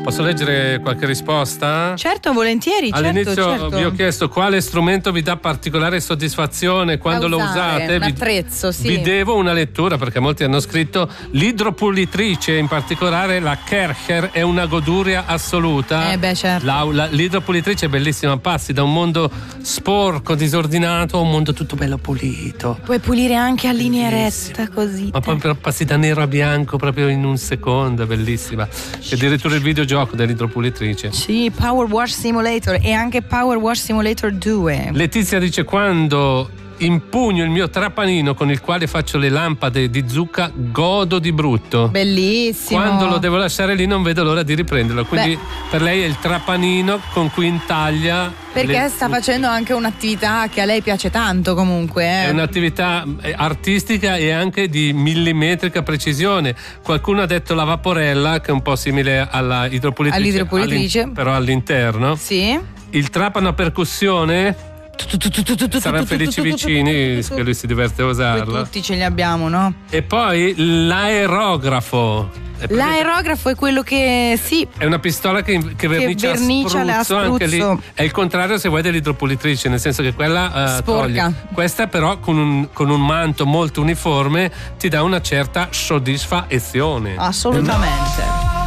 Posso leggere qualche risposta? Certo, volentieri. All'inizio certo. vi ho chiesto quale strumento vi dà particolare soddisfazione quando lo usate. Un attrezzo, sì. Vi devo una lettura perché molti hanno scritto l'idropulitrice, in particolare la Kercher, è una goduria assoluta. Certo. L'idropulitrice è bellissima, passi da un mondo sporco, disordinato a un mondo tutto bello pulito. Puoi pulire anche a linea retta così. Ma poi però passi da nero a bianco proprio in un secondo, è bellissima. C'è addirittura il videogioco dell'idropulitrice. Sì, Power Wash Simulator e anche Power Wash Simulator 2. Letizia dice: quando impugno il mio trapanino con il quale faccio le lampade di zucca, godo di brutto. Bellissimo. Quando lo devo lasciare lì non vedo l'ora di riprenderlo. Quindi per lei è il trapanino con cui intaglia. Perché sta facendo anche un'attività che a lei piace tanto comunque. È un'attività artistica e anche di millimetrica precisione. Qualcuno ha detto la vaporella, che è un po' simile alla idropulitrice. Però all'interno. Sì. Il trapano a percussione. Saranno felici vicini che lui si diverte a usarlo. Tutti ce li abbiamo, no? E poi l'aerografo. L'aerografo è quello che è una pistola che vernicia a spruzzo. Anche lì è il contrario, se vuoi, dell'idropulitrice, nel senso che quella sporca. Toglie. Questa però con un manto molto uniforme ti dà una certa soddisfazione. Assolutamente.